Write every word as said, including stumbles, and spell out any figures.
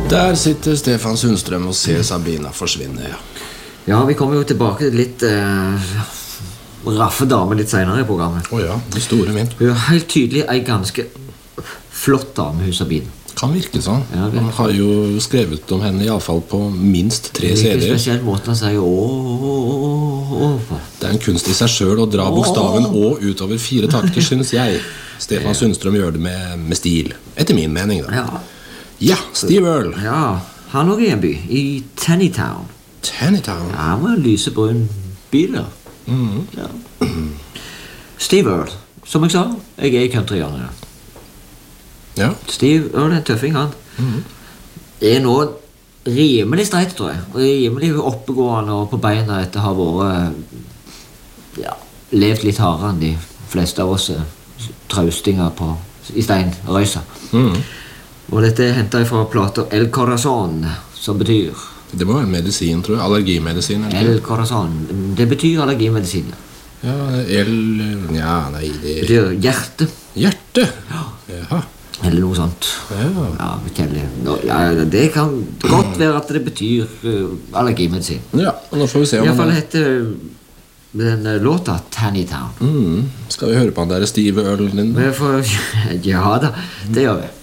Der sitter Stefan Sundstrøm og ser Sabina forsvinne, ja. Ja, vi kommer jo tilbake litt eh, raffe dame litt senere i programmet. Åja, det store min. Hun er helt tydelig en ganske flott dame, hun Sabine. Kan virke sånn. Ja, det... Han har jo skrevet om henne i alle fall på minst tre serier. Det er ikke serier. spesielt måten han sier åh, åh, åh. Det er en kunst i seg selv å dra bokstaven å utover fire takter, synes jeg. Stefan Sundstrøm gjør det med, med stil. Etter min mening, da. Ja. Ja, Steve Earle. Ja, han også er en by, i Tannytown. Tannytown? Ja, med en lysebrun bil, da. Mm. Ja. Steve Earle, som jeg sa, jeg er i countryhjørnet. Ja. Steve Earle er en tøffing, han. Mm. Er nå rimelig streit, tror jeg. Og rimelig oppegående og på beina etter å ha vært ja, levd litt hardere enn de fleste av oss traustinger på, i stein og røysa. Mm. Og dette er hentet fra plater El Corazon, som betyr... Det må være medisin, tror jeg. Allergimedisin. El Corazon, det betyr allergimedisin. Ja, El... Ja, nei, det... Det betyr hjerte. Hjerte? Ja. Jaha. Eller noe sånt. Ja. Ja, Nå, ja, det kan godt være at det betyr uh, allergimedisin. Ja, og nå får vi se om... I hvert fall heter den uh, låta Tannytown. Mm. Skal vi høre på han der Steve Earle din? Ja da, det gjør vi.